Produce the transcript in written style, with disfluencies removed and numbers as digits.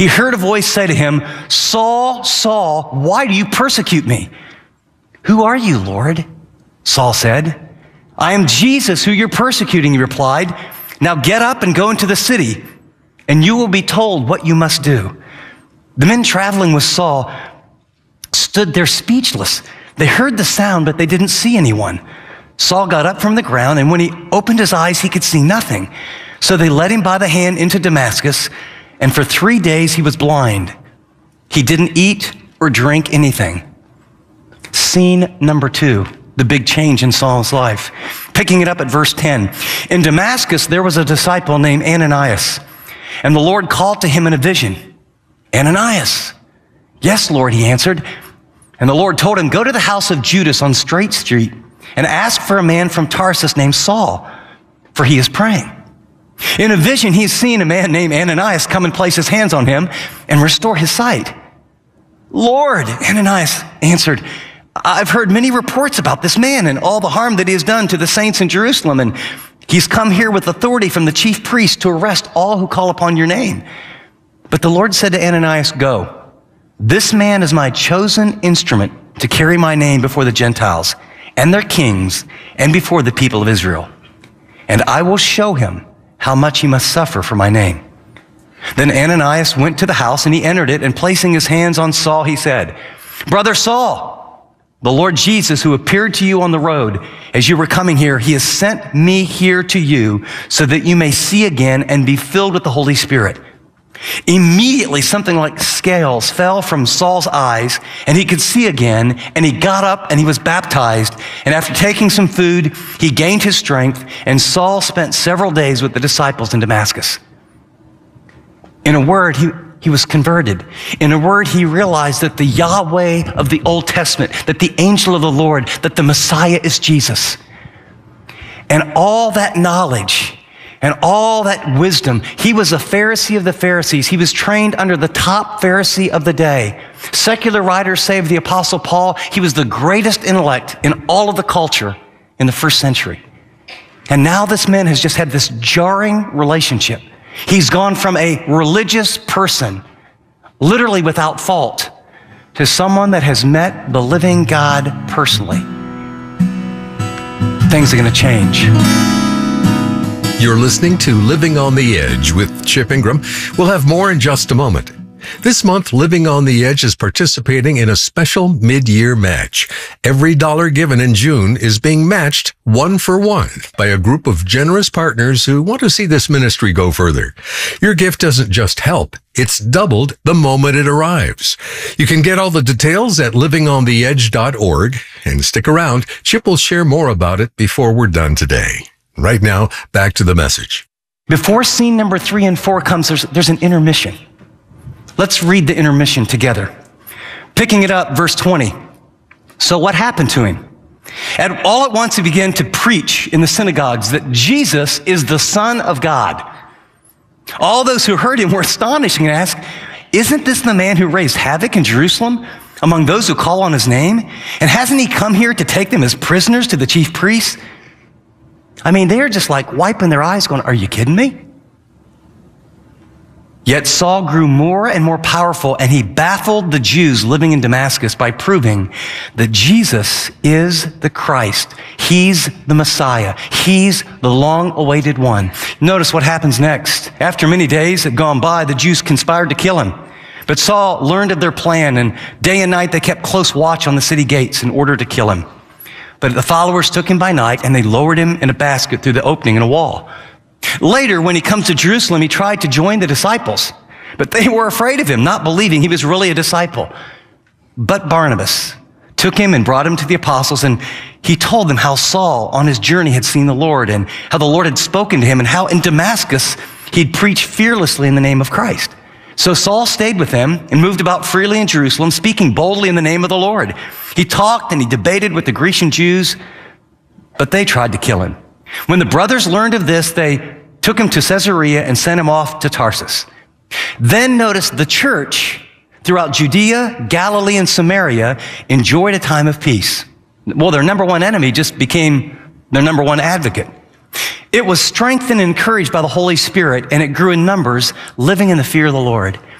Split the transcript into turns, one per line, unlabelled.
he heard a voice say to him, "Saul, Saul, why do you persecute me?" "Who are you, Lord?" Saul said. "I am Jesus who you're persecuting," he replied. "Now get up and go into the city, and you will be told what you must do." The men traveling with Saul stood there speechless. They heard the sound, but they didn't see anyone. Saul got up from the ground, and when he opened his eyes, he could see nothing. So they led him by the hand into Damascus, and for 3 days he was blind. He didn't eat or drink anything. Scene number 2, the big change in Saul's life. Picking it up at verse 10. In Damascus, there was a disciple named Ananias, and the Lord called to him in a vision, "Ananias." "Yes, Lord," he answered. And the Lord told him, "Go to the house of Judas on Straight Street and ask for a man from Tarsus named Saul, for he is praying." In a vision, he has seen a man named Ananias come and place his hands on him and restore his sight. "Lord," Ananias answered, "I've heard many reports about this man and all the harm that he has done to the saints in Jerusalem, and he's come here with authority from the chief priest to arrest all who call upon your name." But the Lord said to Ananias, "Go. This man is my chosen instrument to carry my name before the Gentiles and their kings and before the people of Israel. And I will show him how much he must suffer for my name." Then Ananias went to the house, and he entered it, and placing his hands on Saul, he said, "Brother Saul, the Lord Jesus, who appeared to you on the road as you were coming here, he has sent me here to you so that you may see again and be filled with the Holy Spirit." Immediately, something like scales fell from Saul's eyes, and he could see again, and he got up and he was baptized. And after taking some food, he gained his strength, and Saul spent several days with the disciples in Damascus. In a word, he was converted. In a word, he realized that the Yahweh of the Old Testament, that the angel of the Lord, that the Messiah is Jesus. And all that knowledge and all that wisdom. He was a Pharisee of the Pharisees. He was trained under the top Pharisee of the day. Secular writers say of the Apostle Paul, he was the greatest intellect in all of the culture in the first century. And now this man has just had this jarring relationship. He's gone from a religious person, literally without fault, to someone that has met the living God personally. Things are going to change.
You're listening to Living on the Edge with Chip Ingram. We'll have more in just a moment. This month, Living on the Edge is participating in a special mid-year match. Every dollar given in June is being matched 1-for-1 by a group of generous partners who want to see this ministry go further. Your gift doesn't just help, it's doubled the moment it arrives. You can get all the details at livingontheedge.org, and stick around. Chip will share more about it before we're done today. Right now, back to the message.
Before scene number 3 and 4 comes, there's an intermission. Let's read the intermission together. Picking it up, verse 20. So what happened to him? All at once he began to preach in the synagogues that Jesus is the Son of God. All those who heard him were astonished and asked, "Isn't this the man who raised havoc in Jerusalem among those who call on his name? And hasn't he come here to take them as prisoners to the chief priests?" I mean, they're just like wiping their eyes going, "Are you kidding me?" Yet Saul grew more and more powerful, and he baffled the Jews living in Damascus by proving that Jesus is the Christ. He's the Messiah. He's the long-awaited one. Notice what happens next. After many days had gone by, the Jews conspired to kill him. But Saul learned of their plan, and day and night they kept close watch on the city gates in order to kill him. But the followers took him by night, and they lowered him in a basket through the opening in a wall. Later, when he comes to Jerusalem, he tried to join the disciples, but they were afraid of him, not believing he was really a disciple. But Barnabas took him and brought him to the apostles, and he told them how Saul on his journey had seen the Lord, and how the Lord had spoken to him, and how in Damascus he'd preached fearlessly in the name of Christ. So Saul stayed with them and moved about freely in Jerusalem, speaking boldly in the name of the Lord. He talked and he debated with the Grecian Jews, but they tried to kill him. When the brothers learned of this, they took him to Caesarea and sent him off to Tarsus. Then notice the church throughout Judea, Galilee, and Samaria enjoyed a time of peace. Well, their number one enemy just became their number one advocate. It was strengthened and encouraged by the Holy Spirit, and it grew in numbers, living in the fear of the Lord.